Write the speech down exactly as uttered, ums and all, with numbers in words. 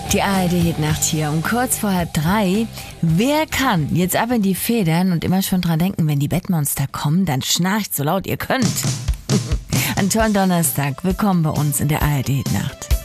Die A R D-Hitnacht hier um kurz vor halb drei. Wer kann jetzt ab in die Federn und immer schon dran denken, wenn die Bettmonster kommen, dann schnarcht so laut ihr könnt. Einen tollen Donnerstag. Willkommen bei uns in der A R D-Hitnacht.